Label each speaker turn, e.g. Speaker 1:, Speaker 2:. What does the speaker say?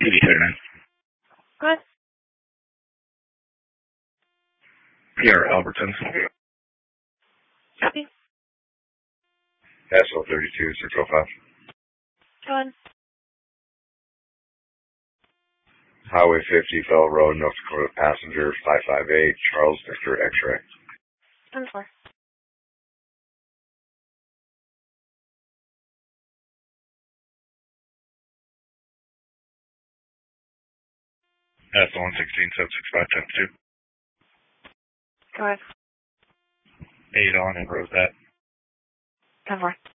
Speaker 1: TV39.
Speaker 2: Go ahead.
Speaker 1: PR Alberton.
Speaker 2: Copy.
Speaker 1: Asphalt 32, 605.
Speaker 2: Go ahead.
Speaker 1: Highway 50, Fell Road, North Dakota, passenger 558, Charles Victor X-ray.
Speaker 2: 10-4.
Speaker 1: That's the 116, 765, 10-2.
Speaker 2: Go ahead.
Speaker 1: 8 on and Rosette.
Speaker 2: 10-4.